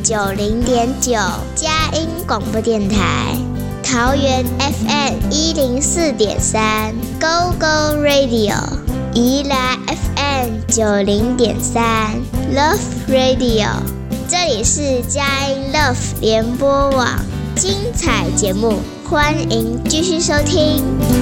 90.9佳音广播电台，桃园 FM 104.3 Go Go Radio， 宜兰 FM 90.3 Love Radio， 这里是佳音 Love 联播网，精彩节目欢迎继续收听。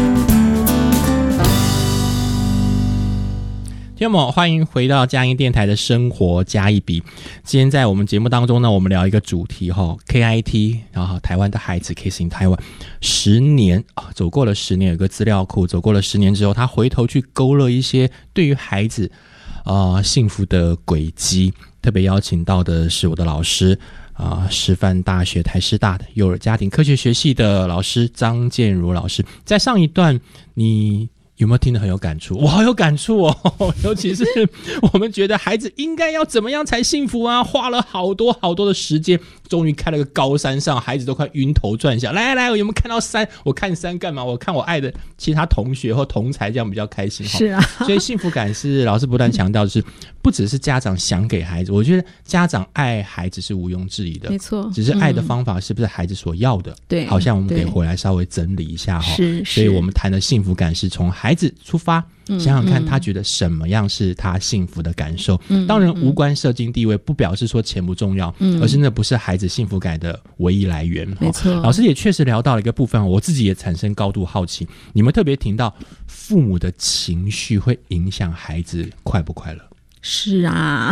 听众们，欢迎回到佳音电台的生活加一笔。今天在我们节目当中呢，我们聊一个主题KIT， 然后台湾的孩子 Kids in Taiwan 10年走过了10年，有个资料库，走过了10年之后，他回头去勾勒一些对于孩子幸福的轨迹。特别邀请到的是我的老师师范大学台师大的幼儿家庭科学学系的老师张建如老师。在上一段你有没有听得很有感触？我好有感触尤其是我们觉得孩子应该要怎么样才幸福啊，花了好多好多的时间，终于开了个高山上，孩子都快晕头转向。来，我有没有看到山？我看山干嘛？我看我爱的其他同学或同才，这样比较开心。 是啊， 所以幸福感是老师不断强调的是，不只是家长想给孩子，我觉得家长爱孩子是毋庸置疑的， 没错， 只是爱的方法是不是孩子所要的？对，好像我们可以回来稍微整理一下是， 所以我们谈的幸福感是从孩子出发，想想看他觉得什么样是他幸福的感受。当然无关社经地位，不表示说钱不重要，而是那不是孩子幸福感的唯一来源。 没错， 老师也确实聊到了一个部分，我自己也产生高度好奇，你们特别听到父母的情绪会影响孩子快不快乐？ 是啊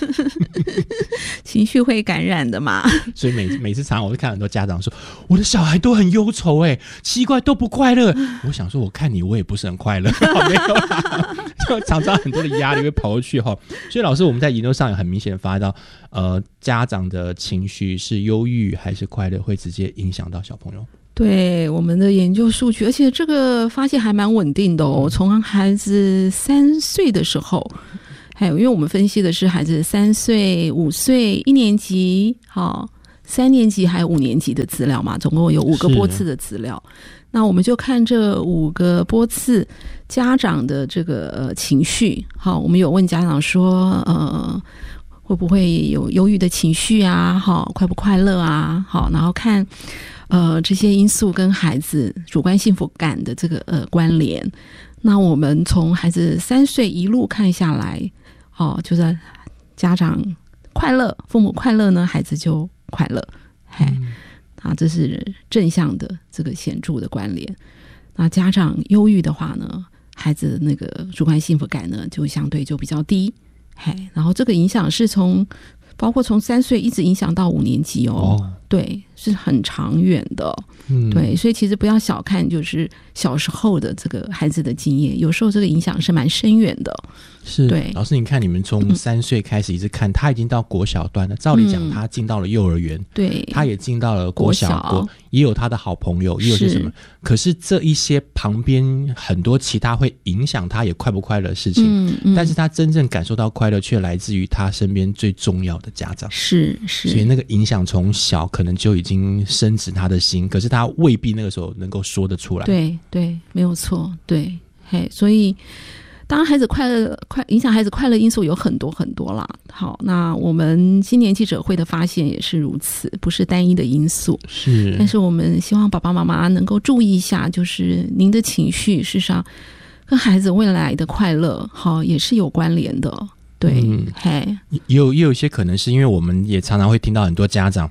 情绪会感染的嘛。 所以每次常常我会看很多家长说，我的小孩都很忧愁奇怪都不快乐。我想说我看你我也不是很快乐没有啦，就常常很多的压力会跑过去所以老师我们在研究上也很明显发到家长的情绪是忧郁还是快乐，会直接影响到小朋友。 对我们的研究数据，而且这个发现还蛮稳定的从孩子3岁的时候，还有因为我们分析的是孩子3岁、5岁、1年级、3年级还有5年级的资料嘛，总共有5个波次的资料。那我们就看这5个波次家长的这个情绪。我们有问家长说会不会有忧郁的情绪啊，快不快乐啊，然后看这些因素跟孩子主观幸福感的这个关联。那我们从孩子3岁一路看下来就是家长快乐，父母快乐呢，孩子就快乐。这是正向的这个显著的关联。那家长忧郁的话呢，孩子那个主观幸福感呢就相对就比较低。然后这个影响是包括从3岁一直影响到5年级对，是很长远的。对，所以其实不要小看就是小时候的这个孩子的经验，有时候这个影响是蛮深远的。 是， 对， 老师你看你们从3岁开始一直看，他已经到国小段了，照理讲他进到了幼儿园，对，他也进到了国小，也有他的好朋友，也有些什么，可是这一些旁边很多其他会影响他也快不快乐的事情，但是他真正感受到快乐却来自于他身边最重要的家长。是，所以那个影响从小可能就已经深植他的心，可是他未必那个时候能够说得出来。 对，没有错。对，所以当然孩子影响孩子快乐因素有很多很多啦。好，那我们今年记者会的发现也是如此，不是单一的因素。是，但是我们希望爸爸妈妈能够注意一下，就是您的情绪事实上跟孩子未来的快乐也是有关联的。对， 也有一些可能是因为我们也常常会听到很多家长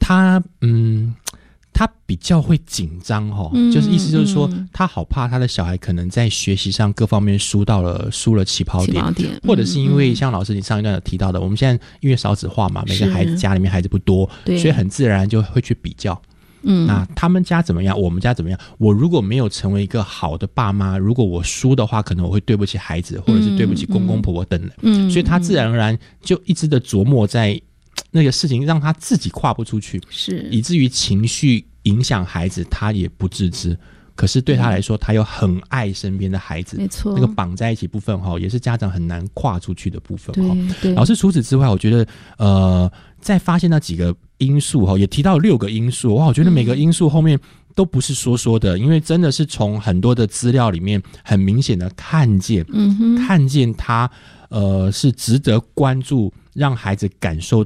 他比较会紧张就是意思就是说他好怕他的小孩可能在学习上各方面输了起跑点，或者是因为像老师你上一段有提到的，我们现在因为少子化嘛，每个孩子家里面孩子不多，所以很自然就会去比较。那他们家怎么样，我们家怎么样，我如果没有成为一个好的爸妈，如果我输的话，可能我会对不起孩子，或者是对不起公公婆婆等等，所以他自然而然就一直的琢磨在那个事情，让他自己跨不出去，是以至于情绪影响孩子，他也不自知。可是对他来说，他又很爱身边的孩子，没错，那个绑在一起部分也是家长很难跨出去的部分。对，老师除此之外，我觉得在发现那几个因素也提到6个因素，我觉得每个因素后面都不是说的，因为真的是从很多的资料里面很明显的看见他是值得关注，让孩子感受到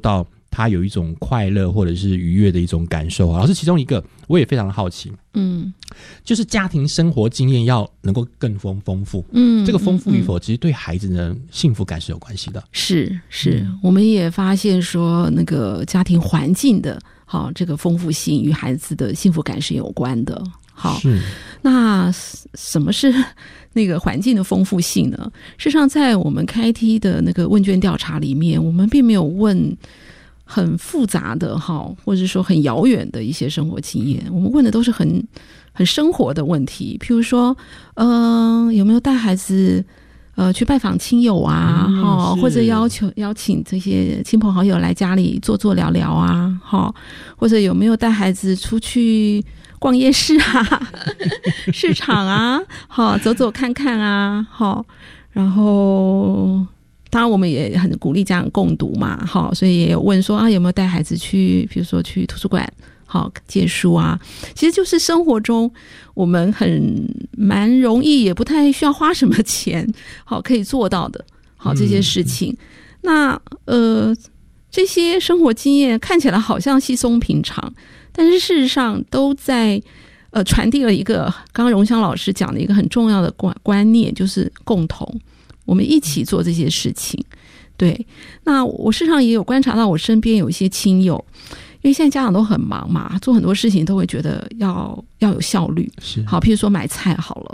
他有一种快乐或者是愉悦的一种感受。老师，其中一个我也非常的好奇，就是家庭生活经验要能够更丰富，这个丰富与否其实对孩子的幸福感是有关系的。 是，我们也发现说那个家庭环境的这个丰富性与孩子的幸福感是有关的。好，那什么是那个环境的丰富性呢？事实上在我们开梯的那个问卷调查里面，我们并没有问很复杂的或者说很遥远的一些生活经验，我们问的都是很生活的问题，譬如说有没有带孩子去拜访亲友啊，或者邀请这些亲朋好友来家里坐聊聊啊，或者有没有带孩子出去逛夜市啊市场啊，走走看看啊，然后当然我们也很鼓励家长共读嘛，所以也有问说有没有带孩子去比如说去图书馆借书啊，其实就是生活中我们蛮容易也不太需要花什么钱可以做到的这些事情。那这些生活经验看起来好像稀松平常，但是事实上都在传递了一个刚刚荣香老师讲的一个很重要的观念，就是共同，我们一起做这些事情。对，那我事实上也有观察到我身边有一些亲友，因为现在家长都很忙嘛，做很多事情都会觉得要有效率，好，譬如说买菜好了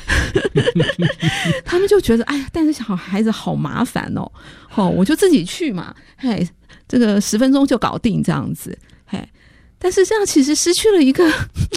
他们就觉得带着小孩子好麻烦我就自己去嘛，这个10分钟就搞定这样子，但是这样其实失去了一个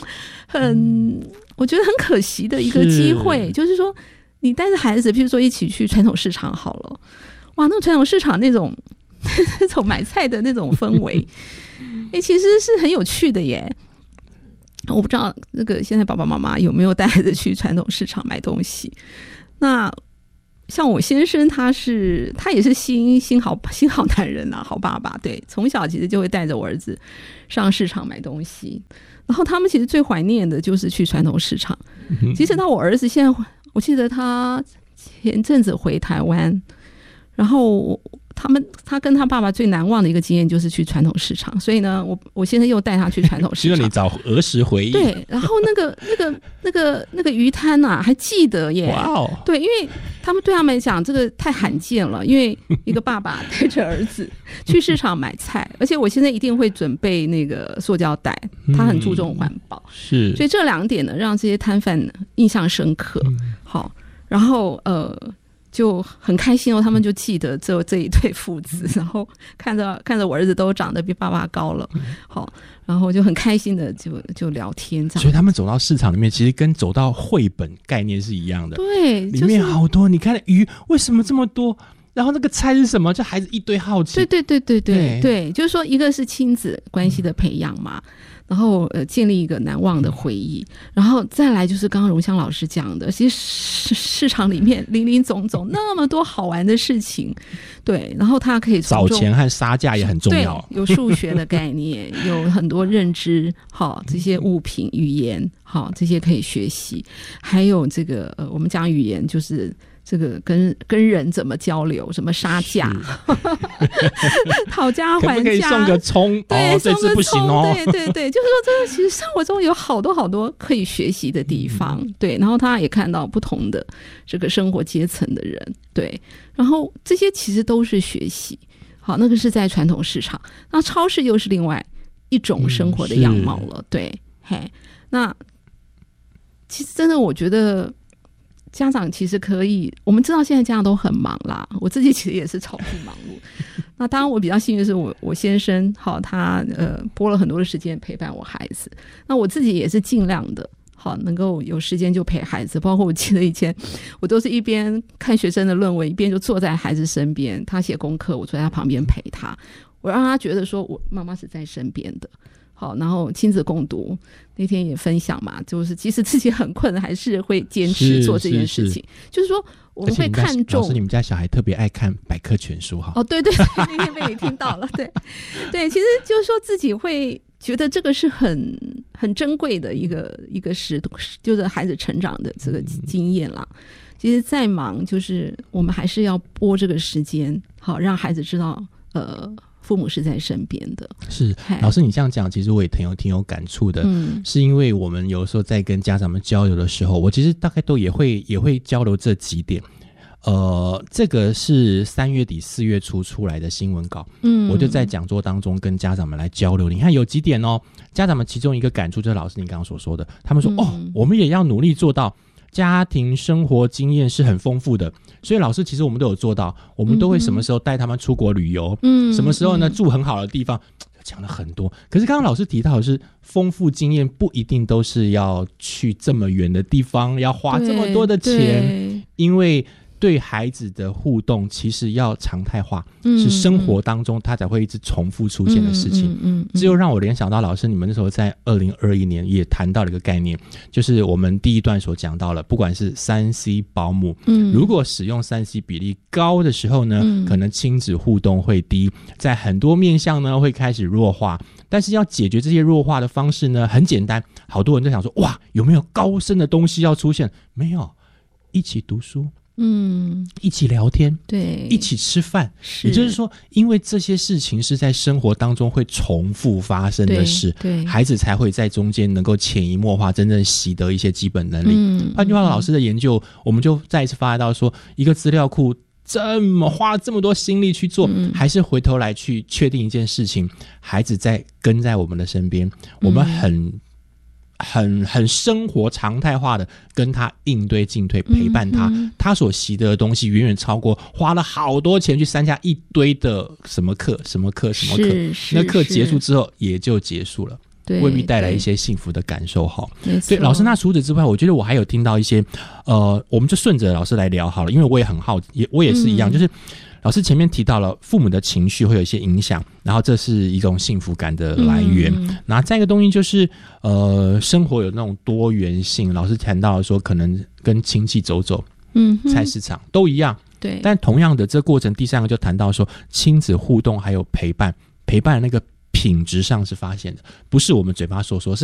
我觉得很可惜的一个机会，就是说你带着孩子譬如说一起去传统市场好了，哇，那种传统市场那种买菜的那种氛围其实是很有趣的耶。我不知道那个现在爸爸妈妈有没有带孩子去传统市场买东西。那像我先生他也是新好男人啊，好爸爸，对，从小其实就会带着我儿子上市场买东西，然后他们其实最怀念的就是去传统市场。即使到我儿子现在，我记得他前阵子回台湾，然后他跟他爸爸最难忘的一个经验就是去传统市场，所以呢我先生又带他去传统市场， 希望你找儿时回忆。 对，然后那个鱼摊还记得耶。哇对，因为他们对他们来讲这个太罕见了，因为一个爸爸带着儿子去市场买菜，而且我现在一定会准备那个塑胶袋，他很注重环保，是，所以这2点呢让这些摊贩印象深刻。好，然后就很开心他们就记得这一对父子，然后看着我儿子都长得比爸爸高了，好，然后就很开心的就聊天这样。所以他们走到市场里面，其实跟走到绘本概念是一样的。 对， 里面好多，你看鱼为什么这么多？然后那个菜是什么？就孩子一堆好奇。 对，就是说一个是亲子关系的培养嘛。然后建立一个难忘的回忆，然后再来就是刚刚荣香老师讲的，其实市场里面林林总总那么多好玩的事情，对，然后他可以找钱和杀价也很重要， 对，有数学的概念有很多认知，好，这些物品语言，好，这些可以学习，还有这个我们讲语言就是这个跟人怎么交流，什么杀价讨价还价，可不可以送个葱？ 对， 这次不行哦。 对，就是说这个其实生活中有好多可以学习的地方，对，然后他也看到不同的这个生活阶层的人，对，然后这些其实都是学习。好，那个是在传统市场，那超市又是另外一种生活的样貌了，对，那其实真的我觉得家长其实可以，我们知道现在家长都很忙啦，我自己其实也是超级忙碌。那当然我比较幸运的是我先生好，他拨了很多的时间陪伴我孩子，那我自己也是尽量的好能够有时间就陪孩子，包括我记得以前我都是一边看学生的论文，一边就坐在孩子身边，他写功课我坐在他旁边陪他，我让他觉得说我妈妈是在身边的。好，然后亲子共读那天也分享嘛，就是即使自己很困还是会坚持做这件事情，就是说我们会看重。 老师，你们家小孩特别爱看百科全书哈？ 哦，对，那天被你听到了，对，其实就是说自己会觉得这个是很珍贵的一个就是孩子成长的这个经验啦。其实再忙，就是我们还是要拨这个时间，好让孩子知道父母是在身边的。 是老师你这样讲其实我也挺有感触的，是因为我们有时候在跟家长们交流的时候，我其实大概都也会交流这几点。这个是3月底4月初出来的新闻稿，我就在讲座当中跟家长们来交流。你看有几点哦，家长们其中一个感触就是老师你刚刚所说的，他们说我们也要努力做到家庭生活经验是很丰富的，所以老师其实我们都有做到，我们都会什么时候带他们出国旅游，什么时候呢住很好的地方，讲了很多。可是刚刚老师提到的是丰富经验不一定都是要去这么远的地方，要花这么多的钱，因为对孩子的互动其实要常态化，是生活当中它才会一直重复出现的事情。这又让我联想到老师你们那时候在2021年也谈到了一个概念，就是我们第一段所讲到了，不管是 3C 保姆，如果使用 3C 比例高的时候呢，可能亲子互动会低，在很多面向呢会开始弱化。但是要解决这些弱化的方式呢很简单，好多人都想说哇有没有高深的东西要出现，没有，一起读书，一起聊天，对，一起吃饭，也就是说因为这些事情是在生活当中会重复发生的事，对，孩子才会在中间能够潜移默化真正习得一些基本能力。换句话说，老师的研究我们就再一次发现到说，一个资料库花了这么多心力去做，还是回头来去确定一件事情，孩子在跟在我们的身边，我们很生活常态化的跟他应对进退，陪伴他，他所习得的东西远远超过花了好多钱去参加一堆的什么课，那课结束之后也就结束了，未必带来一些幸福的感受。对，老师，那除此之外，我觉得我还有听到一些我们就顺着老师来聊好了，因为我也很好奇，我也是一样，就是老师前面提到了父母的情绪会有一些影响，然后这是一种幸福感的来源。然后再一个东西就是生活有那种多元性，老师谈到说可能跟亲戚走走，菜市场都一样，对。但同样的这过程，第三个就谈到说亲子互动还有陪伴的那个品质上是发现的，不是我们嘴巴说是